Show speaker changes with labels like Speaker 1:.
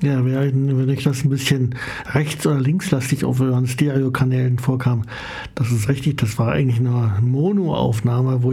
Speaker 1: Ja, wenn euch das ein bisschen rechts- oder linkslastig auf euren Stereokanälen vorkam, das ist richtig, das war eigentlich eine Monoaufnahme, wo